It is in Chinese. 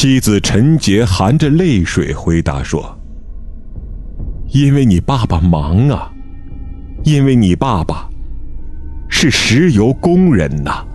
妻子陈杰含着泪水回答说：因为你爸爸忙啊，因为你爸爸是石油工人呐。